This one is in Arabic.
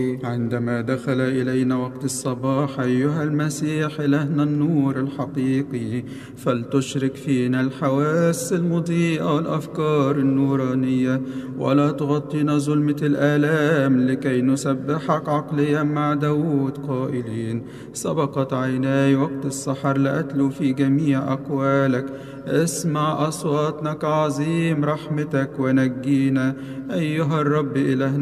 عندما دخل إلينا وقت الصباح أيها المسيح إلهنا النور الحقيقي، فلتشرك فينا الحواس المضيئة والأفكار النورانية، ولا تغطينا ظلمة الآلام، لكي نسبحك عقليا مع داود قائلين: سبقت عيناي وقت السحر لأتلو في جميع أقوالك. اسمع أصواتنا كعظيم رحمتك ونجينا أيها الرب إلهنا